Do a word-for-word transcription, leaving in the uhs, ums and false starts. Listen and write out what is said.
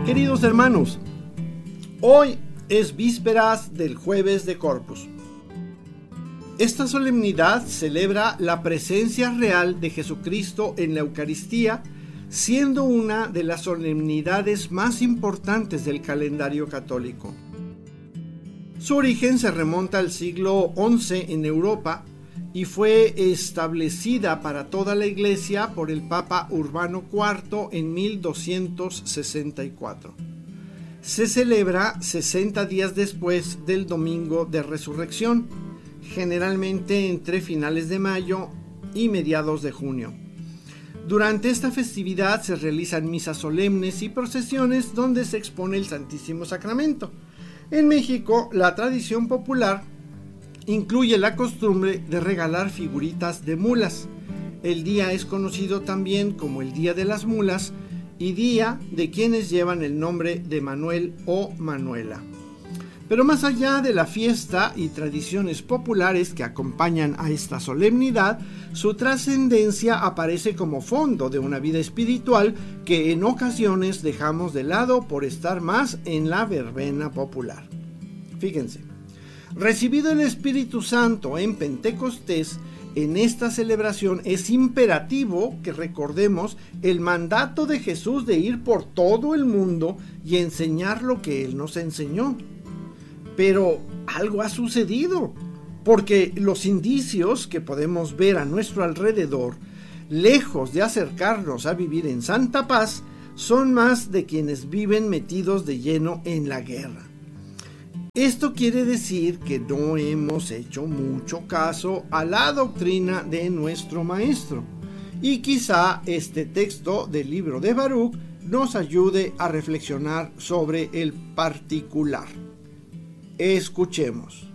Queridos hermanos, hoy es vísperas del Jueves de Corpus. Esta solemnidad celebra la presencia real de Jesucristo en la Eucaristía, siendo una de las solemnidades más importantes del calendario católico. Su origen se remonta al siglo once en Europa y fue establecida para toda la Iglesia por el Papa Urbano cuarto en mil doscientos sesenta y cuatro. Se celebra sesenta días después del Domingo de Resurrección, generalmente entre finales de mayo y mediados de junio. Durante esta festividad se realizan misas solemnes y procesiones donde se expone el Santísimo Sacramento. En México, la tradición popular incluye la costumbre de regalar figuritas de mulas. El día es conocido también como el Día de las Mulas y día de quienes llevan el nombre de Manuel o Manuela. Pero más allá de la fiesta y tradiciones populares que acompañan a esta solemnidad, su trascendencia aparece como fondo de una vida espiritual que en ocasiones dejamos de lado por estar más en la verbena popular. Fíjense, recibido el Espíritu Santo en Pentecostés, en esta celebración es imperativo que recordemos el mandato de Jesús de ir por todo el mundo y enseñar lo que Él nos enseñó. Pero algo ha sucedido, porque los indicios que podemos ver a nuestro alrededor, lejos de acercarnos a vivir en santa paz, son más de quienes viven metidos de lleno en la guerra. Esto quiere decir que no hemos hecho mucho caso a la doctrina de nuestro Maestro, y quizá este texto del libro de Baruch nos ayude a reflexionar sobre el particular. Escuchemos.